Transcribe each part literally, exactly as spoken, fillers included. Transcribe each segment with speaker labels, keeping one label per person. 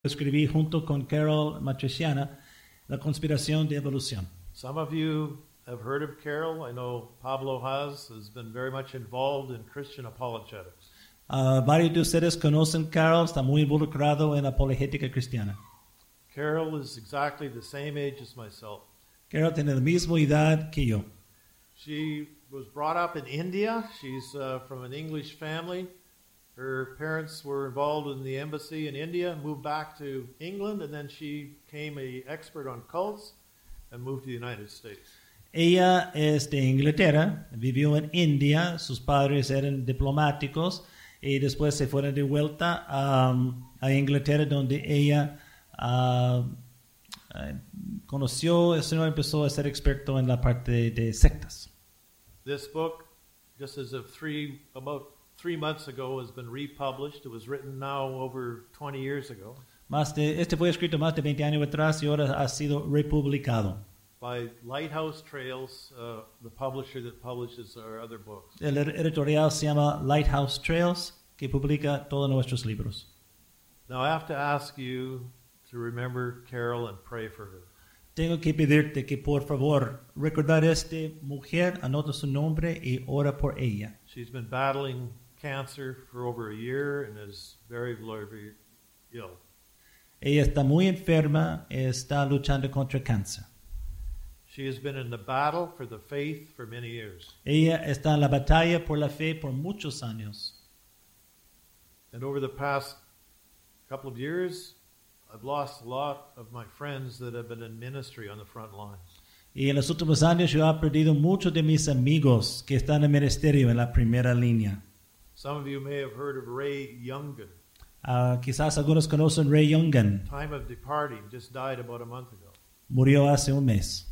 Speaker 1: Escribí junto con Carol Matriciana La conspiración de evolución.
Speaker 2: Some of you have heard of Carol. I know Pablo has has been very much involved in Christian apologetics.
Speaker 1: Uh, varios de ustedes conocen Carol, está muy involucrado en la apologética cristiana.
Speaker 2: Carol is exactly the same age as myself.
Speaker 1: Carol tiene la misma edad que yo.
Speaker 2: She was brought up in India. She's uh, from an English family. Her parents were involved in the embassy in India, moved back to England, and then she became an expert on cults and moved to the United States.
Speaker 1: Ella es de Inglaterra, vivió en India, sus padres eran diplomáticos y después se fueron de vuelta um, a Inglaterra, donde ella uh, uh, conoció, el Señor empezó a ser experto en la parte de, de sectas.
Speaker 2: This book, just as of three, about three months ago, has been republished. It was written now over twenty years ago.
Speaker 1: Más de, este fue escrito más de veinte años atrás y ahora ha sido republicado.
Speaker 2: By Lighthouse Trails, uh, the publisher that publishes our other books.
Speaker 1: El editorial se llama Lighthouse Trails, que publica todos nuestros libros.
Speaker 2: Now I have to ask you to remember Carol and pray for her.
Speaker 1: Tengo que pedirte que por favor recordar a esta mujer, anota su nombre y ora por ella.
Speaker 2: She's been battling cancer for over a year and is very, very ill.
Speaker 1: Ella está muy enferma, está luchando contra el cáncer.
Speaker 2: She has been in the battle for the faith for many years.
Speaker 1: Ella está en la batalla por la fe por muchos años.
Speaker 2: And over the past couple of years, I've lost a lot of my friends that have been in ministry on the front lines.
Speaker 1: Y en los últimos años yo he perdido muchos de mis amigos que están en el ministerio en la primera línea.
Speaker 2: Some of you may have heard of Ray Youngen.
Speaker 1: Uh, quizás algunos conocen Ray Youngen.
Speaker 2: Time of departing, just died about a month ago.
Speaker 1: Murió hace un mes.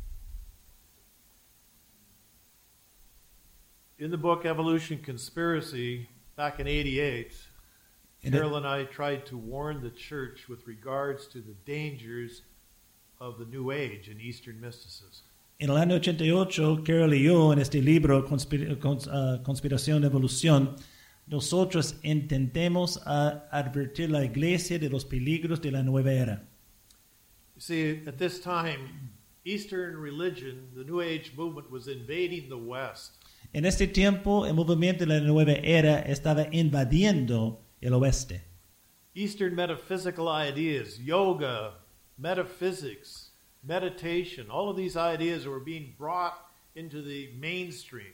Speaker 2: In the book Evolution Conspiracy, back in eighty-eight, Carol and I tried to warn the church with regards to the dangers of the New Age and Eastern mysticism.
Speaker 1: En el año ochenta y ocho, Carol y yo, en este libro, Conspir Cons uh, Conspiración de Evolución, nosotros intentemos uh, advertir a la iglesia de los peligros de la nueva era.
Speaker 2: You see, at this time, Eastern religion, the New Age movement, was invading the West.
Speaker 1: En este tiempo, el movimiento de la nueva era estaba invadiendo el oeste.
Speaker 2: Eastern metaphysical ideas, yoga, metaphysics, meditation, all of these ideas were being brought into the mainstream.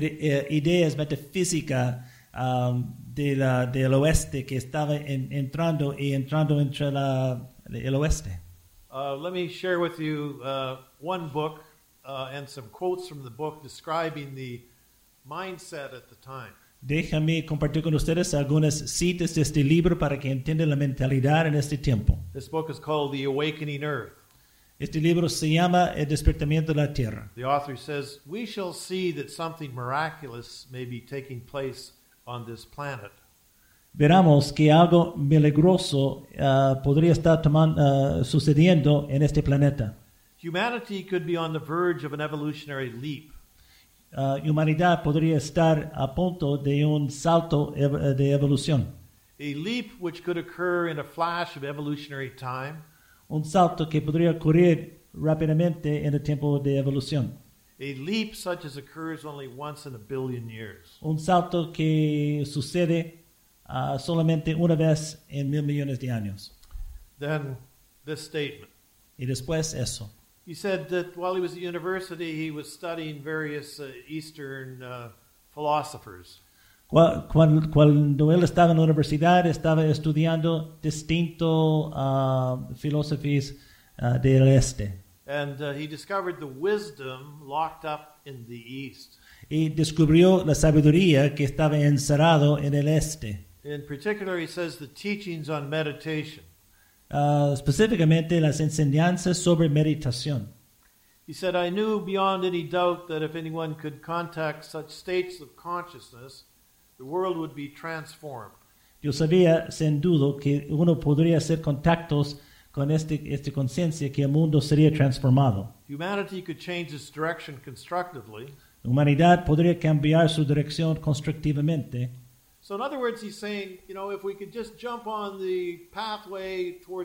Speaker 1: Ideas metafísicas um, de la, del oeste que estaban en, entrando y entrando entre la, el oeste.
Speaker 2: Uh, let me share with you uh, one book uh, and some quotes from the book describing the mindset at the time.
Speaker 1: Déjame compartir con ustedes algunas citas de este libro para que entiendan la mentalidad en este tiempo.
Speaker 2: This book is called The Awakening Earth.
Speaker 1: Este libro se llama El despertamiento de la tierra.
Speaker 2: The author says, "We shall see that something miraculous may be taking place on this planet."
Speaker 1: Veramos que algo milagroso uh, podría estar tomando, uh, sucediendo en este planeta.
Speaker 2: Humanity could be on the verge of an evolutionary leap.
Speaker 1: Uh, humanidad podría estar a punto de un salto ev de evolución.
Speaker 2: A leap which could occur in a flash of evolutionary time.
Speaker 1: Un salto que podría ocurrir rápidamente en el tiempo de evolución.
Speaker 2: A leap such as occurs only once in a billion years.
Speaker 1: Un salto que sucede uh, solamente una vez en mil millones de años.
Speaker 2: Then this statement.
Speaker 1: Y después eso.
Speaker 2: He said that while he was at university, he was studying various uh, Eastern uh, philosophers.
Speaker 1: Cuando, cuando él estaba en la universidad, estaba estudiando distintos uh, filósofos uh, del este.
Speaker 2: And uh, he discovered the wisdom locked up in the East.
Speaker 1: Y descubrió la sabiduría que estaba encerrado en el este.
Speaker 2: In particular, he says the teachings on meditation.
Speaker 1: Uh, específicamente las enseñanzas sobre meditación.
Speaker 2: He said, "I knew beyond any doubt that if anyone could contact such states of consciousness, the world would be transformed."
Speaker 1: Yo sabía sin duda que uno podría hacer contactos con este, esta conciencia que el mundo sería transformado.
Speaker 2: Humanity could change its direction constructively.
Speaker 1: La humanidad podría cambiar su dirección constructivamente.
Speaker 2: So in other words, he's saying, you know, if we could just jump on the pathway toward